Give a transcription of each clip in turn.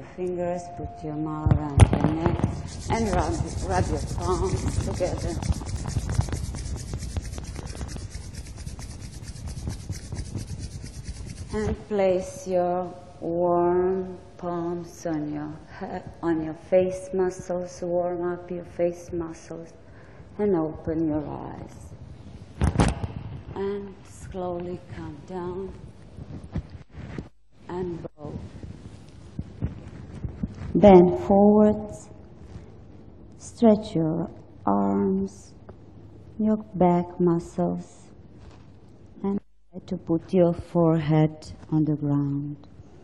fingers, put your mouth around your neck, and rub your palms together. And place your warm palms on your face muscles, warm up your face muscles, and open your eyes. And slowly come down and bow. Bend forwards, stretch your arms, your back muscles, and try to put your forehead on the ground.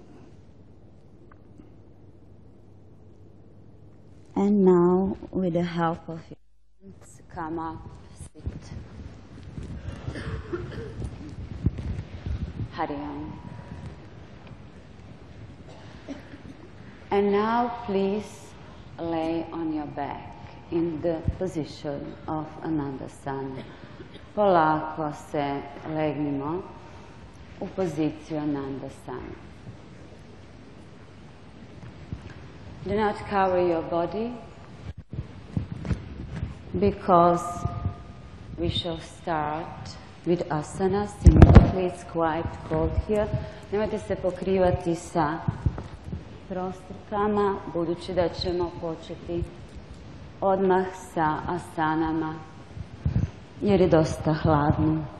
And now, with the help of your hands, come up, sit. Hari Om. And now please lay on your back in the position of Anandasana. Polako se legnimo u poziciju Anandasana. Do not cover your body because we shall start with asanas immediately. It's quite cold here. Nemojte se pokrivati sa prostrkama, budući da ćemo početi odmah sa asanama, jer je dosta hladno.